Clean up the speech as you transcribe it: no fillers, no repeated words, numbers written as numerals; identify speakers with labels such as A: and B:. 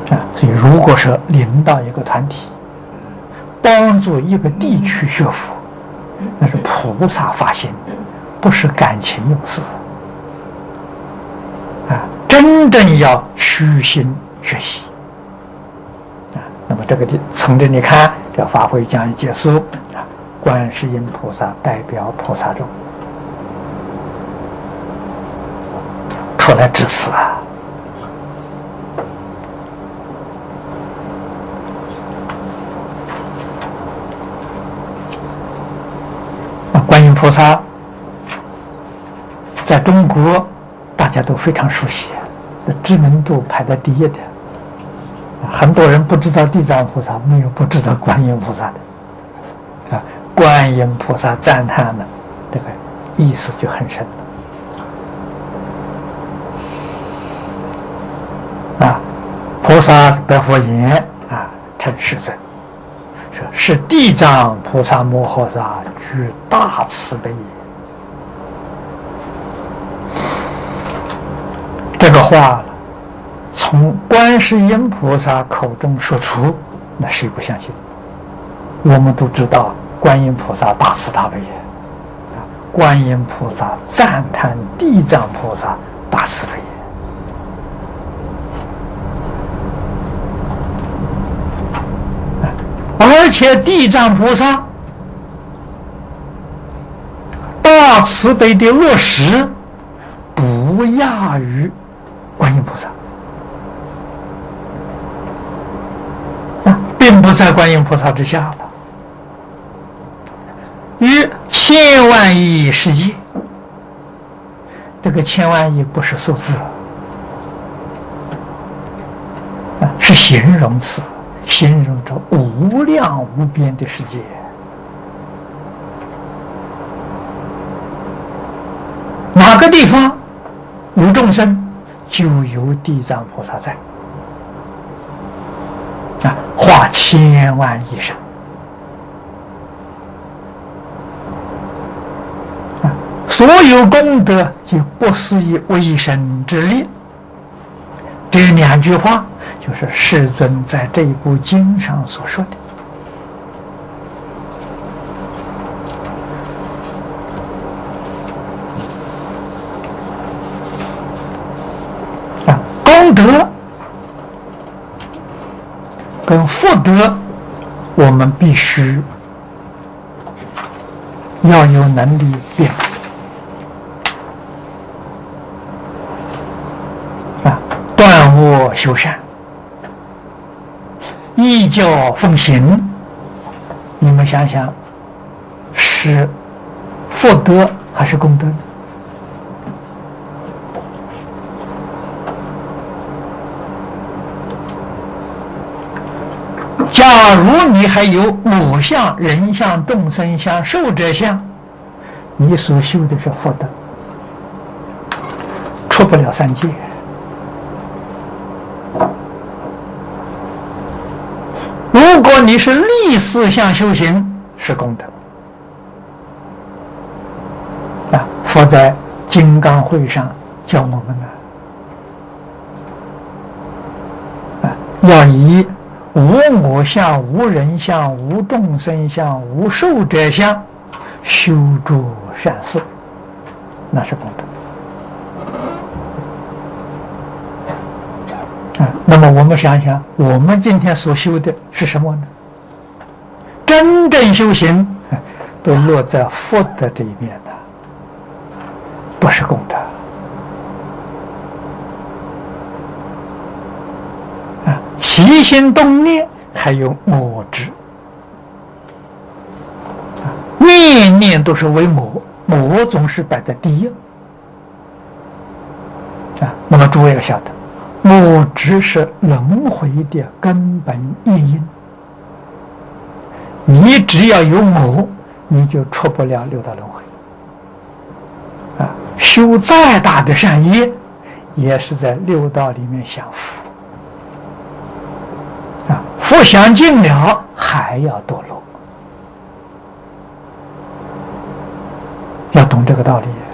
A: 所以如果是领导一个团体，帮助一个地区学佛，那是菩萨发心，不是感情用事。真正要虚心学习。那么这个从这里看，这法会将一结束，观世音菩萨代表菩萨众出来致辞观音菩萨在中国大家都非常熟悉，知名度排在第一的。很多人不知道地藏菩萨，没有不知道观音菩萨的。观音菩萨赞叹的这个意思就很深了。菩萨白佛言称世尊，说是地藏菩萨摩诃萨具大慈悲也。这个话从观世音菩萨口中说出，那谁不相信？我们都知道观音菩萨大慈大悲也，观音菩萨赞叹地藏菩萨大慈悲也，而且地藏菩萨大慈悲的落实不亚于观音菩萨，并不在观音菩萨之下了。于千万亿世界，这个千万亿不是数字，是形容词，形容着无量无边的世界。哪个地方有众生，就有地藏菩萨在。化千万亿身，所有功德就不是以为身之力。这两句话就是世尊在这一部经上所说的。功德跟福德，我们必须要有能力辨断恶修善，依教奉行。你们想想，是福德还是功德呢？假如你还有我相、人相、众生相、寿者相，你所修的是福德，出不了三界。如果你是立四相修行，是功德。佛在金刚会上教我们要以无我相、无人相、无众生相、无寿者相修诸善事，那是功德。那么我们想想，我们今天所修的是什么呢？真正修行都落在福德这一面的，不是功德。起心动念还有我执，念念都是为我，我总是摆在第一。那么诸位要晓得，我执是轮回的根本原因。你只要有我，你就出不了六道轮回。修再大的善业，也是在六道里面享福。福享尽了，还要堕落。要懂这个道理。